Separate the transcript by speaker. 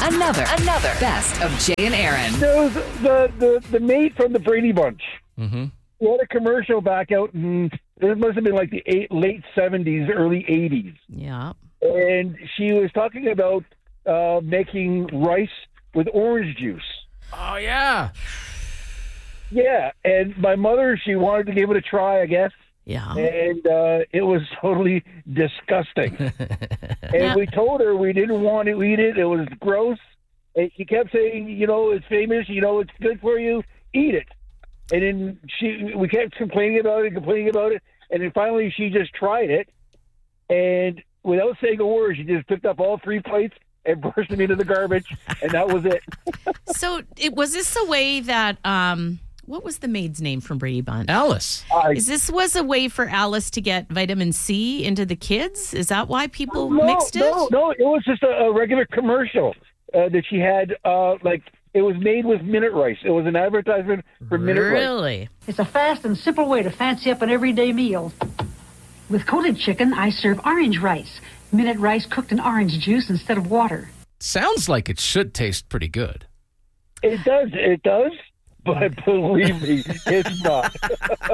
Speaker 1: Another Best of Jay and Aaron.
Speaker 2: There was the mate from the Brady Bunch.
Speaker 3: Mm-hmm.
Speaker 2: We had a commercial back out in, this must have been like the late 70s, early 80s.
Speaker 4: Yeah.
Speaker 2: And she was talking about making rice with orange juice.
Speaker 3: Oh, yeah.
Speaker 2: Yeah, and my mother, she wanted to give it a try, I guess.
Speaker 4: Yeah.
Speaker 2: And it was totally disgusting. And we told her we didn't want to eat it. It was gross. And she kept saying, it's famous, it's good for you. Eat it. And then we kept complaining about it. And then finally she just tried it. And without saying a word, she just picked up all 3 plates and burst them into the garbage. And that was it.
Speaker 4: So was this a way that, what was the maid's name from Brady Bunch?
Speaker 3: Alice.
Speaker 4: This was a way for Alice to get vitamin C into the kids? Is that why people mixed it?
Speaker 2: No, it was just a regular commercial that she had, it was made with Minute Rice. It was an advertisement for Minute Rice.
Speaker 4: Really?
Speaker 5: It's a fast and simple way to fancy up an everyday meal. With coated chicken, I serve orange rice. Minute Rice cooked in orange juice instead of water.
Speaker 3: Sounds like it should taste pretty good.
Speaker 2: It does. But believe me, it's not.